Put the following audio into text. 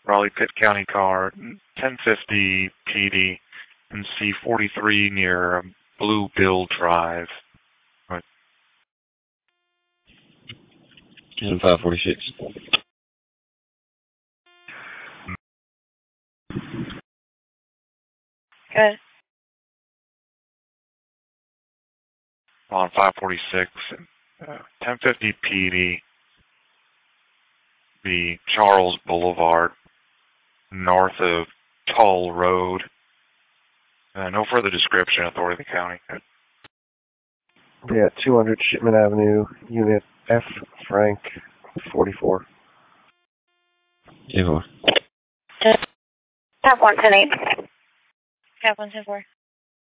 Raleigh-Pitt County car, 1050 PD, and C43 near Blue Bill Drive. Right. 546. Good. On 546, 1050 PD, the Charles Boulevard, north of Tull Road. No further description, authority of the county. Yeah, 200 Shipman Avenue, Unit F, Frank, 44. Yeah. Cap 110-8. Cap 110-4.